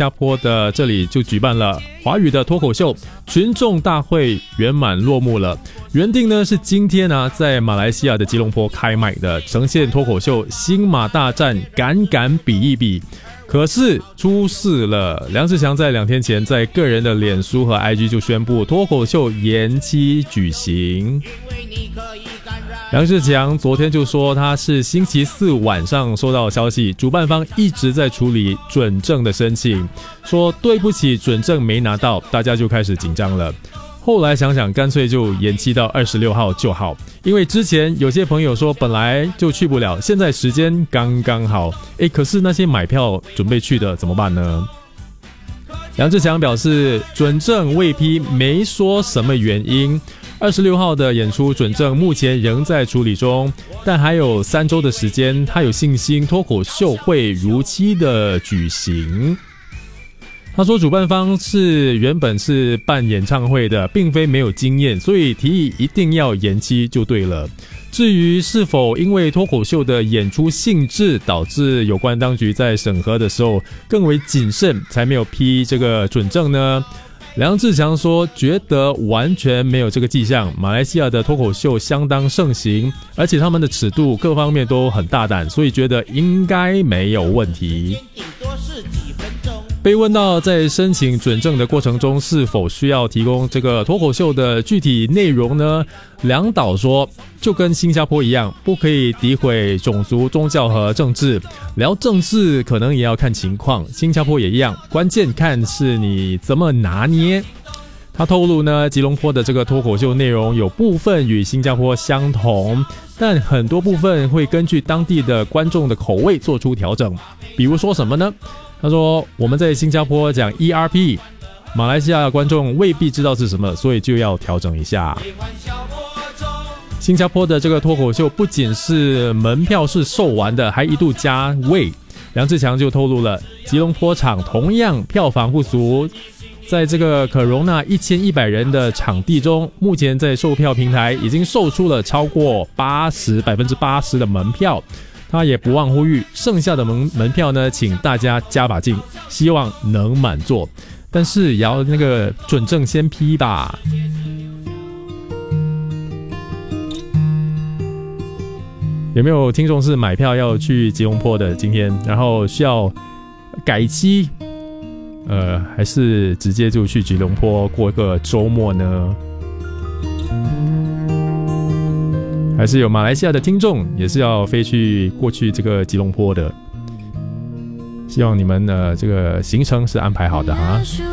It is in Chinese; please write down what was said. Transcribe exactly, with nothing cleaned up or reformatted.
加坡的这里就举办了华语的脱口秀群众大会，圆满落幕了。原定呢是今天啊在马来西亚的吉隆坡开卖的，呈现脱口秀新马大战，敢敢比一比。可是出事了，梁志强在两天前在个人的脸书和 I G 就宣布脱口秀延期举行。梁志强昨天就说他是星期四晚上收到消息，主办方一直在处理准证的申请，说对不起准证没拿到，大家就开始紧张了。后来想想干脆就延期到二十六号就好，因为之前有些朋友说本来就去不了，现在时间刚刚好。诶，可是那些买票准备去的怎么办呢？梁志强表示准证未批，没说什么原因。二十六号的演出准证目前仍在处理中，但还有三周的时间，他有信心脱口秀会如期的举行。他说主办方是原本是办演唱会的，并非没有经验，所以提议一定要延期就对了。至于是否因为脱口秀的演出性质导致有关当局在审核的时候更为谨慎，才没有批这个准证呢？梁志强说觉得完全没有这个迹象，马来西亚的脱口秀相当盛行，而且他们的尺度各方面都很大胆，所以觉得应该没有问题。被问到在申请准证的过程中是否需要提供这个脱口秀的具体内容呢？梁导说就跟新加坡一样，不可以诋毁种族、宗教和政治，聊政治可能也要看情况，新加坡也一样，关键看是你怎么拿捏。他透露呢，吉隆坡的这个脱口秀内容有部分与新加坡相同，但很多部分会根据当地的观众的口味做出调整。比如说什么呢？他说我们在新加坡讲 E R P， 马来西亚观众未必知道是什么，所以就要调整一下。新加坡的这个脱口秀不仅是门票是售完的，还一度加位。梁志强就透露了吉隆坡场同样票房不俗，在这个可容纳一千一百人的场地中，目前在售票平台已经售出了超过八十百分之八十的门票。他也不忘呼吁剩下的 门, 门票呢，请大家加把劲，希望能满座，但是也要那个准证先批吧。有没有听众是买票要去吉隆坡的今天，然后需要改期，呃，还是直接就去吉隆坡过一个周末呢？还是有马来西亚的听众也是要飞去过去这个吉隆坡的，希望你们的这个行程是安排好的哈。